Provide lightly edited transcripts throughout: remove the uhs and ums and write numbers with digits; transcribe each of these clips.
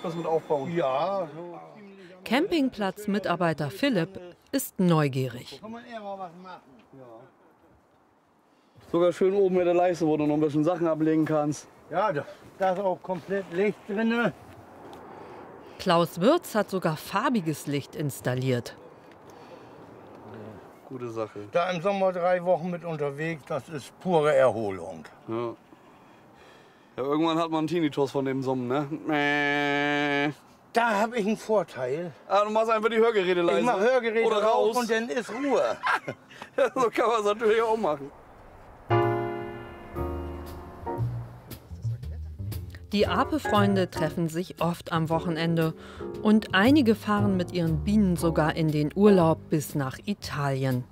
das mit aufbauen? Ja. Campingplatzmitarbeiter Philipp ist neugierig. Kann man eher mal was machen. Sogar schön oben mit der Leiste, wo du noch ein bisschen Sachen ablegen kannst. Ja, da ist auch komplett Licht drin. Klaus Wirz hat sogar farbiges Licht installiert. Gute Sache. Da im Sommer 3 Wochen mit unterwegs, das ist pure Erholung. Ja. Ja, irgendwann hat man einen Tinnitus von dem Summen, ne? Da habe ich einen Vorteil. Ah, du machst einfach die Hörgeräte leise. Ich mache Hörgeräte oder raus und dann ist Ruhe. Ja, so kann man es natürlich auch machen. Die Ape-Freunde treffen sich oft am Wochenende und einige fahren mit ihren Bienen sogar in den Urlaub bis nach Italien.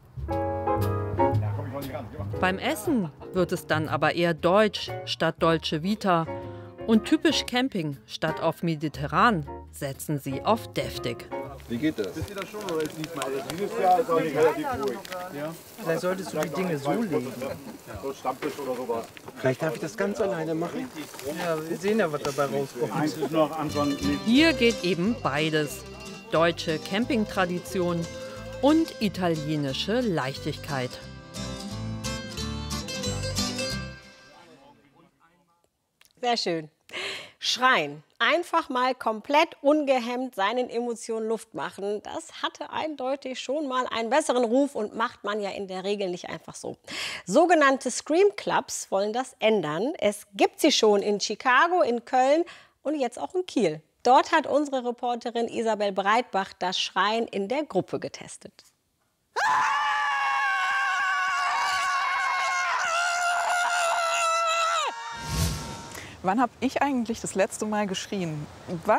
Beim Essen wird es dann aber eher deutsch statt Dolce Vita und typisch Camping statt auf mediterran setzen sie auf deftig. Wie geht das? Wisst ihr das schon oder ist nicht mal Dieses Jahr ist eigentlich relativ ruhig. Vielleicht solltest du die Dinge so legen. So Stammtisch oder sowas. Vielleicht darf ich das ganz alleine machen. Ja, wir sehen ja, was dabei rauskommt. Eins ist noch ansonsten. Hier geht eben beides. Deutsche Campingtradition und italienische Leichtigkeit. Sehr schön. Schreien. Einfach mal komplett ungehemmt seinen Emotionen Luft machen. Das hatte eindeutig schon mal einen besseren Ruf und macht man ja in der Regel nicht einfach so. Sogenannte Scream Clubs wollen das ändern. Es gibt sie schon in Chicago, in Köln und jetzt auch in Kiel. Dort hat unsere Reporterin Isabel Breitbach das Schreien in der Gruppe getestet. Wann habe ich eigentlich das letzte Mal geschrien?